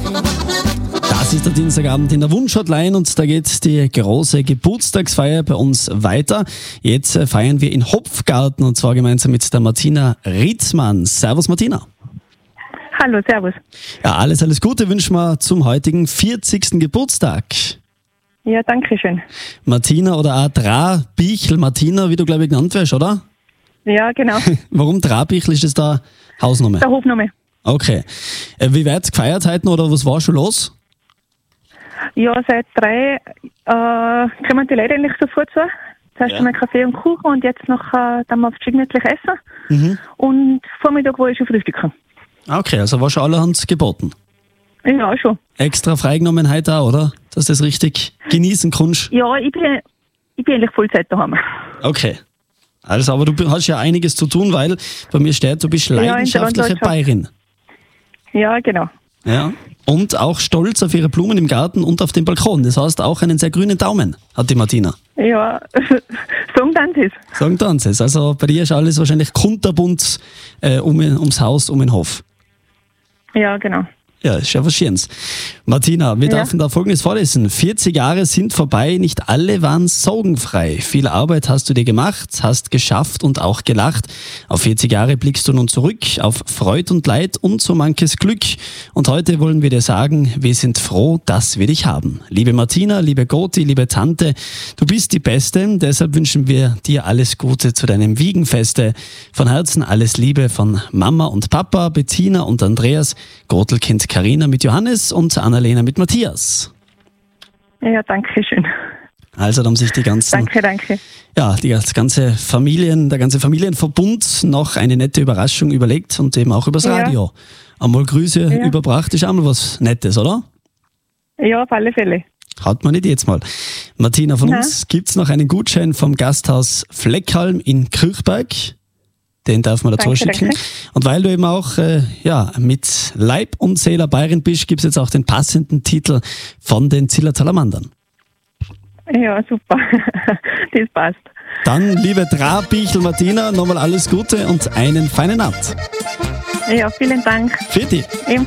Das ist der Dienstagabend in der Wunschhotline und da geht die große Geburtstagsfeier bei uns weiter. Jetzt feiern wir in Hopfgarten und zwar gemeinsam mit der Martina Ritzmann. Servus Martina. Hallo, servus. Ja, alles Gute wünschen wir zum heutigen 40. Geburtstag. Ja, danke schön. Martina oder auch Drabichl Martina, wie du glaube ich genannt wirst, oder? Ja, genau. Warum Drabichl, ist das da Hausnummer? Der Hofname. Okay. Wie wird's gefeiert heute oder was war schon los? Ja, seit 3 kommen die Leute endlich sofort zu. Zuerst einmal Kaffee und Kuchen und jetzt noch dann mal gemütlich essen. Und Vormittag war ich schon frühstücken. Okay, also war schon allerhand geboten. Ja, schon. Extra freigenommen heute auch, oder? Dass du das richtig genießen kannst. Ja, ich bin eigentlich Vollzeit daheim. Okay. Also, aber du hast ja einiges zu tun, weil bei mir steht, du bist leidenschaftliche Bäuerin. Ja, genau. Ja. Und auch stolz auf ihre Blumen im Garten und auf dem Balkon. Das heißt, auch einen sehr grünen Daumen hat die Martina. Ja, sagen dann es. Sagen dann es. Also bei dir ist alles wahrscheinlich kunterbunt ums Haus, um den Hof. Ja, genau. Ja, ist ja was Schönes. Martina, wir dürfen da Folgendes vorlesen. 40 Jahre sind vorbei, nicht alle waren sorgenfrei. Viel Arbeit hast du dir gemacht, hast geschafft und auch gelacht. Auf 40 Jahre blickst du nun zurück, auf Freud und Leid und so manches Glück. Und heute wollen wir dir sagen, wir sind froh, dass wir dich haben. Liebe Martina, liebe Goti, liebe Tante, du bist die Beste. Deshalb wünschen wir dir alles Gute zu deinem Wiegenfeste. Von Herzen alles Liebe von Mama und Papa, Bettina und Andreas, Grotelkind Carina mit Johannes und Annalena mit Matthias. Ja, danke schön. Also da haben sich die ganzen, Danke. ja, der ganze Familienverbund noch eine nette Überraschung überlegt und eben auch übers Radio. Einmal Grüße überbracht, ist auch mal was Nettes, oder? Ja, auf alle Fälle. Hat man nicht jetzt mal. Martina, von uns gibt es noch einen Gutschein vom Gasthaus Fleckhalm in Kirchberg. Den darf man dazu schicken. Danke. Und weil du eben auch mit Leib und Seele Bayerin bist, gibt es jetzt auch den passenden Titel von den Zillertaler Mandern. Ja, super. Das passt. Dann, liebe Drabichl Martina, nochmal alles Gute und einen feinen Abend. Ja, vielen Dank. Für dich. Ebenfalls.